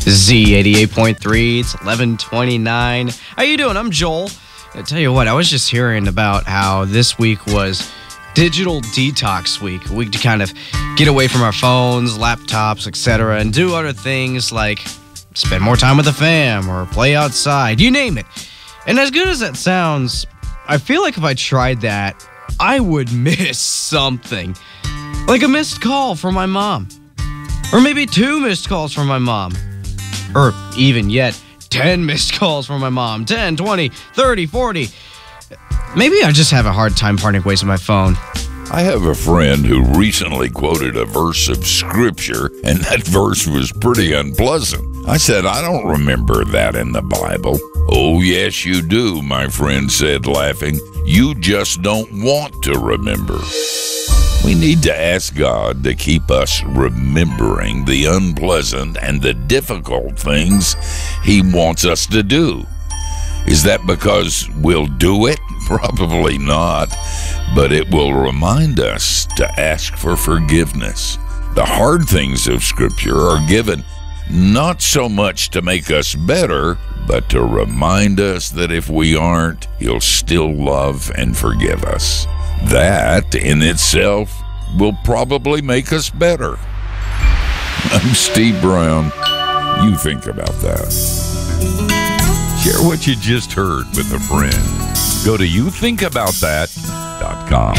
Z88.3, it's 11:29. How you doing? I'm Joel. I tell you what, I was just hearing about how this week was Digital Detox Week. A week to kind of get away from our phones, laptops, etc., and do other things like spend more time with the fam or play outside, you name it. And as good as that sounds, I feel like if I tried that, I would miss something. Like a missed call from my mom. Or maybe 2 missed calls from my mom. Or even yet, 10 missed calls from my mom. 10, 20, 30, 40. Maybe I just have a hard time parting ways with my phone. I have a friend who recently quoted a verse of scripture, and that verse was pretty unpleasant. I said, I don't remember that in the Bible. Oh, yes, you do, my friend said, laughing. You just don't want to remember. We need to ask God to keep us remembering the unpleasant and the difficult things He wants us to do. Is that because we'll do it? Probably not, but it will remind us to ask for forgiveness. The hard things of Scripture are given not so much to make us better, but to remind us that if we aren't, He'll still love and forgive us. That, in itself, will probably make us better. I'm Steve Brown. You think about that. Share what you just heard with a friend. Go to youthinkaboutthat.com.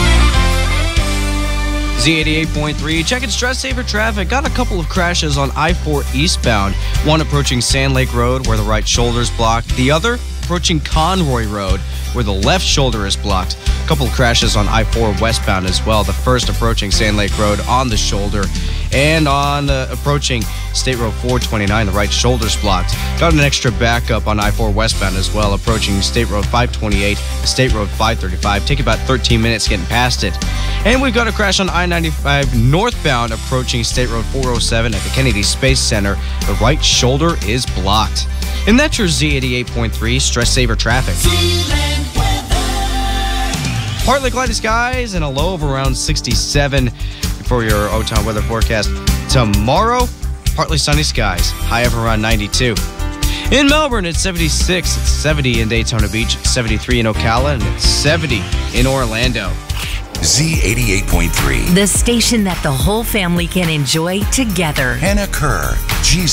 Z88.3, checking stress saver traffic. Got a couple of crashes on I-4 eastbound. One approaching Sand Lake Road where the right shoulder is blocked. The other approaching Conroy Road where the left shoulder is blocked. A couple of crashes on I-4 westbound as well. The first approaching Sand Lake Road on the shoulder, and on approaching State Road 429, the right shoulder's blocked. Got an extra backup on I-4 westbound as well, approaching State Road 528, State Road 535. Take about 13 minutes getting past it. And we've got a crash on I-95 northbound approaching State Road 407 at the Kennedy Space Center. The right shoulder is blocked. And that's your Z88.3 stress saver traffic. Partly cloudy skies and a low of around 67 for your O-Town weather forecast. Tomorrow, partly sunny skies, high of around 92. In Melbourne, it's 76. It's 70 in Daytona Beach, 73 in Ocala, and it's 70 in Orlando. Z88.3. The station that the whole family can enjoy together. Hannah Kerr, Jesus.